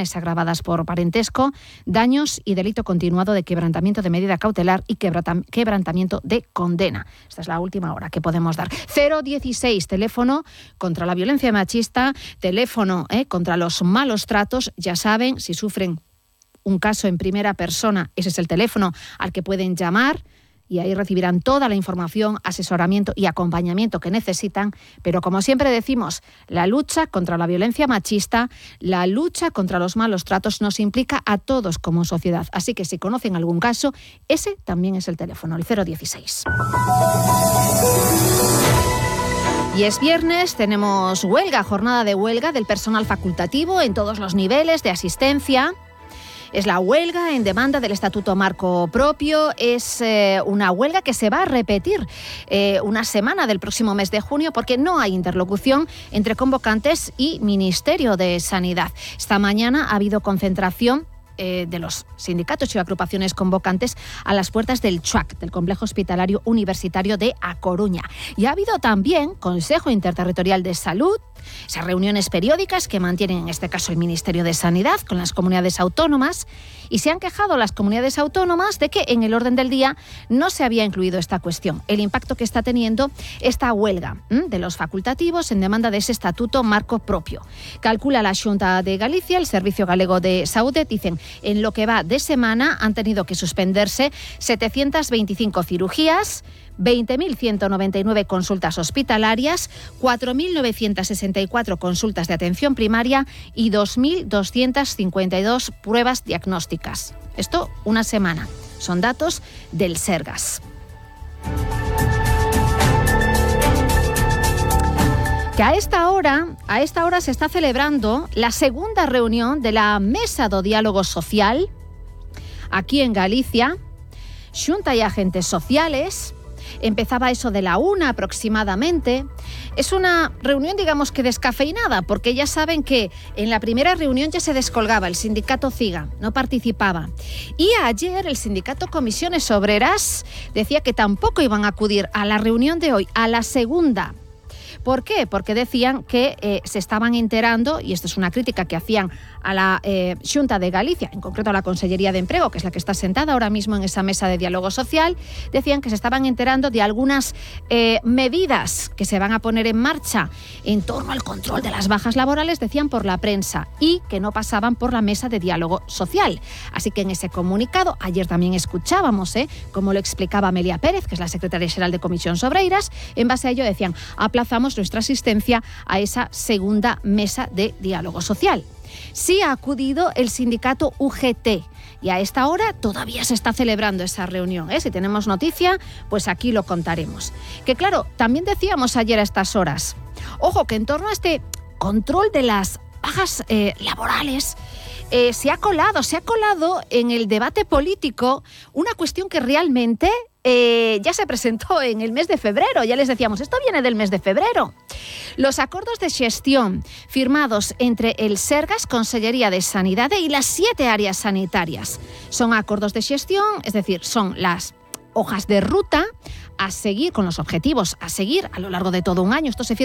lesiones agravadas por parentesco, daños y delito continuado de quebrantamiento de medida cautelar y quebrantamiento de condena. Esta es la última hora que podemos dar. 016, teléfono contra la violencia machista, teléfono contra los malos tratos. Ya saben, si sufren un caso en primera persona, ese es el teléfono al que pueden llamar. Y ahí recibirán toda la información, asesoramiento y acompañamiento que necesitan. Pero como siempre decimos, la lucha contra la violencia machista, la lucha contra los malos tratos nos implica a todos como sociedad. Así que si conocen algún caso, ese también es el teléfono, el 016. Y es viernes, tenemos huelga, jornada de huelga del personal facultativo en todos los niveles de asistencia. Es la huelga en demanda del Estatuto Marco Propio. Es una huelga que se va a repetir una semana del próximo mes de junio porque no hay interlocución entre convocantes y Ministerio de Sanidad. Esta mañana ha habido concentración de los sindicatos y agrupaciones convocantes a las puertas del CHUAC, del Complejo Hospitalario Universitario de A Coruña. Y ha habido también Consejo Interterritorial de Salud, esas reuniones periódicas que mantienen en este caso el Ministerio de Sanidad con las comunidades autónomas, y se han quejado las comunidades autónomas de que en el orden del día no se había incluido esta cuestión, el impacto que está teniendo esta huelga de los facultativos en demanda de ese Estatuto Marco Propio. Calcula la Xunta de Galicia, el Servicio Galego de Saúde, dicen, en lo que va de semana han tenido que suspenderse 725 cirugías, 20.199 consultas hospitalarias, 4.964 consultas de atención primaria y 2.252 pruebas diagnósticas. Esto una semana. Son datos del Sergas. Que a esta hora se está celebrando la segunda reunión de la Mesa do Diálogo Social aquí en Galicia. Xunta y agentes sociales. Empezaba eso de la 1 aproximadamente. Es una reunión, digamos que descafeinada, porque ya saben que en la primera reunión ya se descolgaba el sindicato CIGA, no participaba. Y ayer el sindicato Comisiones Obreras decía que tampoco iban a acudir a la reunión de hoy, a la segunda. ¿Por qué? Porque decían que se estaban enterando, y esto es una crítica que hacían a la Xunta de Galicia, en concreto a la Consellería de Empleo, que es la que está sentada ahora mismo en esa mesa de diálogo social, decían que se estaban enterando de algunas medidas que se van a poner en marcha en torno al control de las bajas laborales, decían por la prensa, y que no pasaban por la mesa de diálogo social. Así que en ese comunicado, ayer también escuchábamos, como lo explicaba Amelia Pérez, que es la secretaria xeral de Comisións Obreiras, en base a ello decían, aplazamos nuestra asistencia a esa segunda mesa de diálogo social. Sí ha acudido el sindicato UGT y a esta hora todavía se está celebrando esa reunión. Si tenemos noticia, pues aquí lo contaremos. Que claro, también decíamos ayer a estas horas, ojo, que en torno a este control de las bajas laborales, se ha colado en el debate político una cuestión que realmente ya se presentó en el mes de febrero. Ya les decíamos, esto viene del mes de febrero. Los acordos de xestión firmados entre el Sergas, Consellería de Sanidade y las 7 áreas sanitarias. Son acordos de xestión, es decir, son las hojas de ruta a seguir, con los objetivos a seguir a lo largo de todo un año. Esto se